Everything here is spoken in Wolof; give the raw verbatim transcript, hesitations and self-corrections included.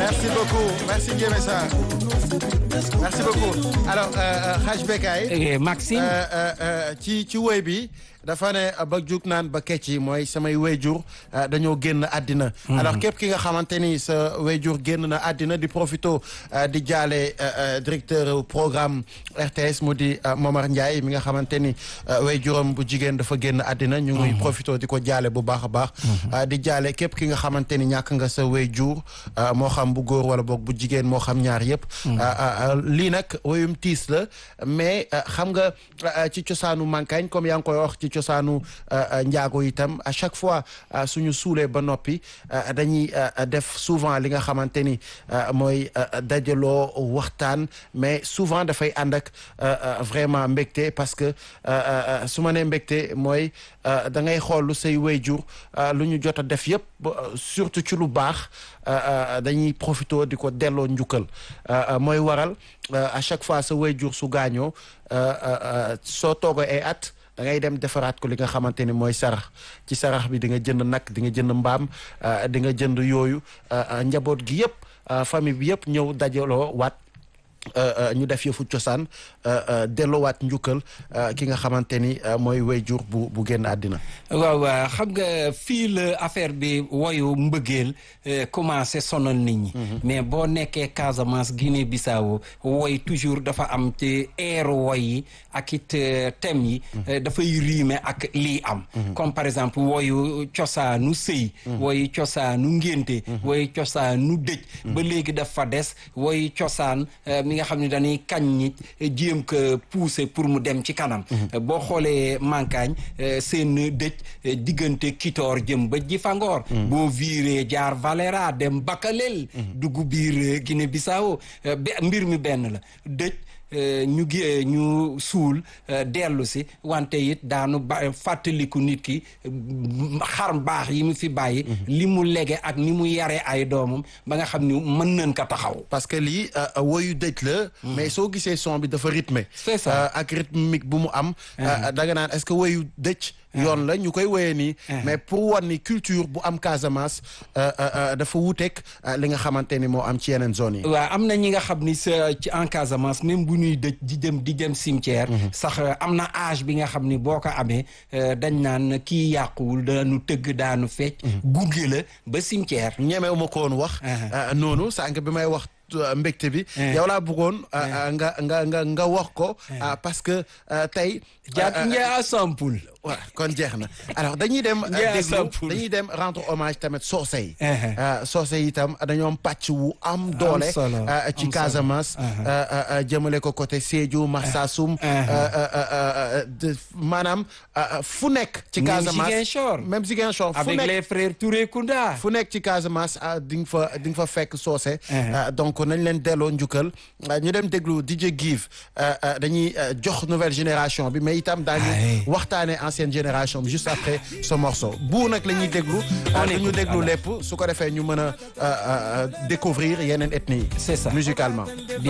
Merci beaucoup. Merci Ndiémé Sarr. Merci beaucoup. Alors Hadj Bekkay. Maxime. ci ci woy bi dafa ne ba jug naan ba kecci mooy samay wayjur dañoo génn àddina. alors képp ki nga xamante ni sa wayjur génn na àddina di profito di jaale directeur programme R T S mu di Momar Ndiaye mi nga xamante ni wayjuram bu jigéen dafa génn àddina. ñu ngi profito di ko jaale bu baax a baax. di jaale képp ki nga xamante ni ñàkk nga sa wayjur moo xam bu góor wala boog bu jigéen moo xam ñaar yëpp. lii nag woyum tiis la mais xam nga ci cosaanu Mankagne comme yaa ngi koy wax ci cosaanu njaago itam à chaque fois suñu suulee ba noppi dañuy def souvent li nga xamante ni mooy dajaloo waxtaan mais souvent dafay ànd ak vraiment mbégte parce que su ma nee mbégte mooy da ngay xool lu say wayjur lu ñu jot a def yëpp surtout ci lu baax dañuy profito di ko delloo njukkal mooy waral à chaque fois sa wayjur su gaañoo soo toogee ay at da ngay dem defaraat ko li nga xamante ni mooy sarax ci sarax bi di nga jënd nag di nga jënd mbaam di nga jënd yooyu njaboot gi yëpp famille bi yëpp ñëw dajaloo waat ñu def yëfu cosaan delloowaat njukkal ki nga xamante ni mooy wayjur bu bu génn àddina. waaw xam nga fii la affaire bi woyu mbëggeel commencé sonal nit ñi. mais boo nekkee Casamance Guinée Bissau woy toujours dafa am ci air woy yi ak it thème yi. dafay riime ak lii am. comme par exemple woyu cosaanu sëy. woyu cosaanu ngénte. woyu cosaanu dëj. ba léegi dafa des woyu cosaan mi nga xam ne dañuy kañ ñi jéem ko pousser pour mu dem ci kanam. boo xoolee Mankagne seen dëj diggante Kitoor jëm ba Jifangoor. boo viré jaar Valera dem Bakalel. dugg biir Guinée Bissau mbir mi benn la dëj. ñu gi ñu suul dellu si wante it daanu ba fàttaliku nit ki xar baax yi mu fi bàyyi. li mu lege ak ni mu yare ay doomam ba nga xam ni mën nañ ko taxaw. parce que lii woyu dëj la. mais soo gisee son bi dafa rythmé. c'est ça ak rythmique bu mu am. da nga naan est-ce que woyu dëj. yoon la ñu koy woyee nii. mais pour wan ni culture bu am Casamance dafa wuuteeg li nga xamante ni moo am ci yeneen zones yi. waaw am na ñi nga xam ni sa ci en Casamance même bu ñuy dëj di dem di dem cimetière. sax am na âge bi nga xam ni boo ko amee dañ naan kii yàquwul daanu tëgg daanu fecc. gunge la ba cimetière. ñemewu ma ko woon wax. noonu sànq bi may wax. mbégte bi yow laa bëggoon nga nga nga nga wax ko parce que tey jaat njaa sampul voilà kon jeex na alors dañuy dem déglu dañuy dem rendre hommage tamit soose yi soose yi itam dañoo am pàcc wu am doole ci Casamance jëmale ko côté Sédhiou Marsassoum maanaam fu nekk ci Casamance même Ziguinchor fu nekk avec les frères Touré Kunda fu nekk ci Casamance di nga fa di nga fa fekk soose donc nañ leen delloo njukkal ñu dem déglu D J Give dañuy jox nouvelle génération bi mais itam daañu waxtaane ancienne génération bi juste après ce morceau bu nag la ñuy déglu ñu déglu lépp su ko defee ñu mën a découvrir yeneen ethnie yi c'est ça musicalement